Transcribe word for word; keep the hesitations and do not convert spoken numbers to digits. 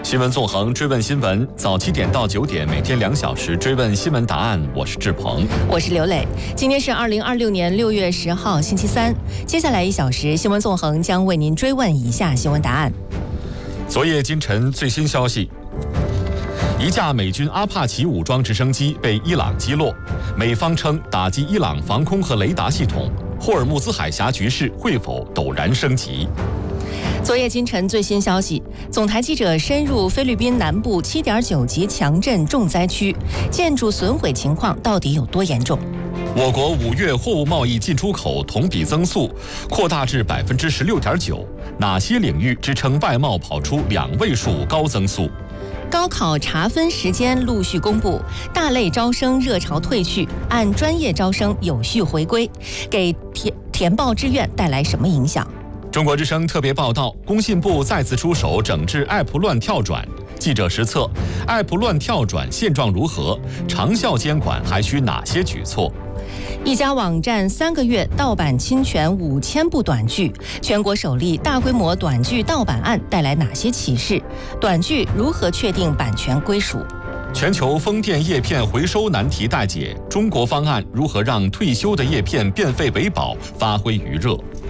新闻纵横，追问新闻，早七点到九点，每天两小时追问新闻答案。我是志鹏， 我是刘磊。今天是二零二六年六月十号，星期三。接下来一小时，新闻纵横将为您追问以下新闻答案。 昨夜今晨最新消息，一架美军阿帕奇武装直升机被伊朗击落，美方称打击伊朗防空和雷达系统。霍尔木兹海峡局势会否陡然升级？ 昨夜今晨最新消息，总台记者深入菲律宾南部 七点九 级强震重灾区，建筑损毁情况到底有多严重？ 我国五月货物贸易进出口同比增速扩大至 百分之十六点九， 哪些领域支撑外贸跑出两位数高增速？ 高考查分时间陆续公布，大类招生热潮退去，按专业招生有序回归，给填填报志愿带来什么影响？ 中国之声特别报道，工信部再次出手整治 App 乱跳转。记者实测 ，App 乱跳转现状如何？长效监管还需哪些举措？ 一家网站三个月盗版侵权五千部短剧，全国首例大规模短剧盗版案带来哪些启示？短剧如何确定版权归属？ 全球风电叶片回收难题待解，中国方案如何让退休的叶片变废为宝发挥余热？